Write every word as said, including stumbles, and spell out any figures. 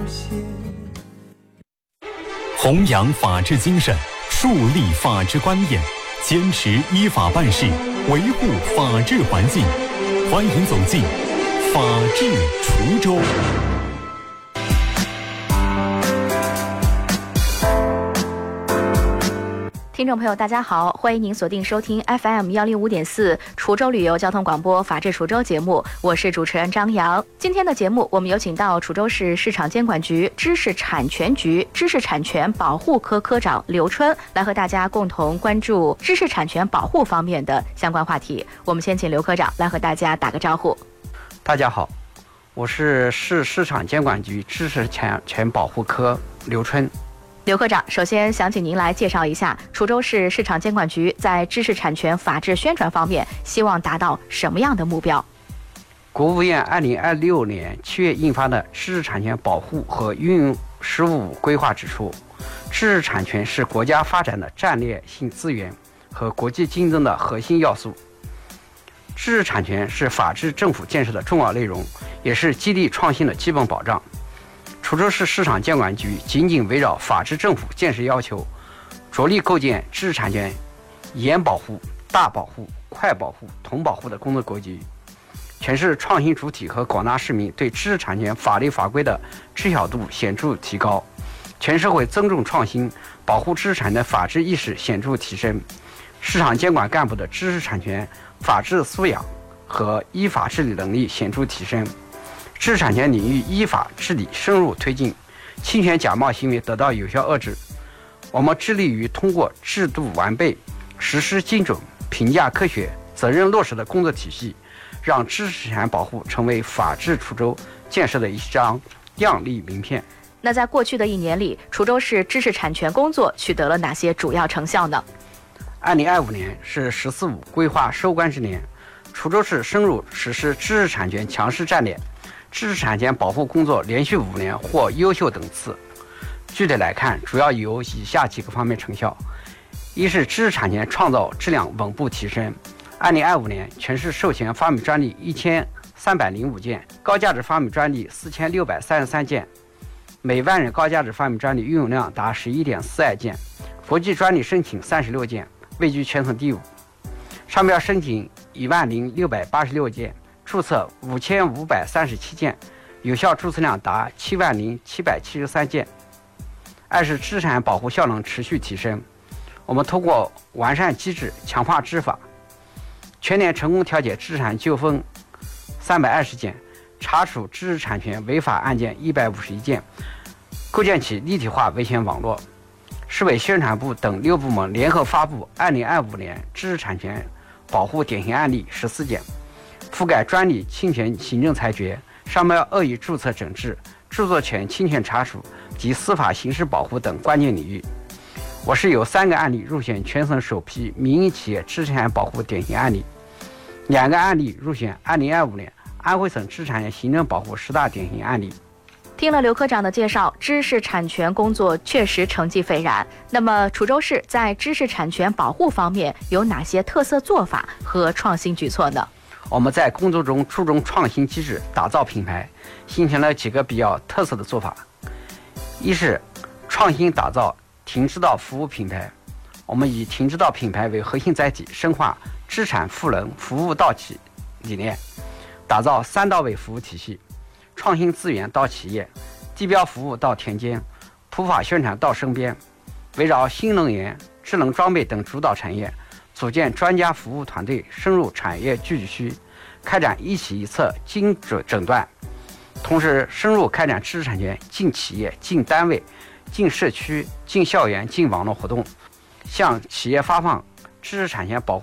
弘扬法治精神，树立法治观念，坚持依法办事，维护法治环境。欢迎走进法治滁州。 听众朋友大家好，欢迎您锁定收听 F M 一零五点四滁州旅游交通广播法治滁州节目，我是主持人张扬。今天的节目我们有请到滁州市市场监管局知识产权局知识产权保护科科长刘春来和大家共同关注知识产权保护方面的相关话题。我们先请刘科长来和大家打个招呼。 大家好，我是市市场监管局知识产权保护科刘春。 刘科长，首先想请您来介绍一下滁州市市场监管局在知识产权法治宣传方面希望达到什么样的目标？ 国务院二零二六年七月印发的《知识产权保护和运用实务规划》指出，知识产权是国家发展的战略性资源和国际竞争的核心要素。知识产权是法治政府建设的重要内容，也是激励创新的基本保障。滁州市市场监管局紧紧围绕法治政府建设要求，着力构建知识产权严保护、大保护、快保护、同保护的工作格局，全市创新主体和广大市民对知识产权法律法规的知晓度显著提高，全社会尊重创新、保护知识产权的法治意识显著提升，市场监管干部的知识产权法治素养和依法治理能力显著提升。知识产权领域依法治理深入推进，侵权假冒行为得到有效遏制。我们致力于通过制度完备、实施精准、评价科学、责任落实的工作体系，让知识产权保护成为法治滁州建设的一张亮丽名片。 那在过去的一年里，滁州市知识产权工作取得了哪些主要成效呢？ 二零二五年是“十四五”规划收官之年，滁州市深入实施知识产权强势战略，知识产权保护工作连续五年获优秀等次。具体来看，主要有以下几个方面成效：一是知识产权创造质量稳步提升。二零二五年，全市授权发明专利一千三百零五件，高价值发明专利四千六百三十三件，每万人高价值发明专利运用量达十一点四二件，国际专利申请三十六件，位居全省第五。商标申请一万零六百八十六件，注册五千五百三十七件，有效注册量达七万零七百七十三件。二是知识产权保护效能持续提升，我们通过完善机制、强化执法，全年成功调解知识产权纠纷三百二十件，查处知识产权违法案件一百五十一件，构建起立体化维权网络。市委宣传部等六部门联合发布二零二五年知识产权保护典型案例十四件，覆盖专利侵权行政裁决、商标恶意注册整治、著作权侵权查处及司法刑事保护等关键领域。我市有三个案例入选全省首批民营企业知识产权保护典型案例，两个案例入选二零二五年安徽省知识产权行政保护十大典型案例。 听了刘科长的介绍，知识产权工作确实成绩斐然。那么滁州市在知识产权保护方面有哪些特色做法和创新举措呢？ 我们在工作中注重创新机制，打造品牌，形成了几个比较特色的做法。一是创新打造停知道服务品牌，我们以停知道品牌为核心载体，深化知产赋能、服务到企理念，打造三到位服务体系，创新资源到企业，地标服务到田间，普法宣传到身边，围绕新能源、智能装备等主导产业，组建专家服务团队，深入产业聚集区，开展一企一策精准诊断，同时深入开展知识产权进企业、进单位、进社区、进校园、进网络活动，向企业发放知识产权保护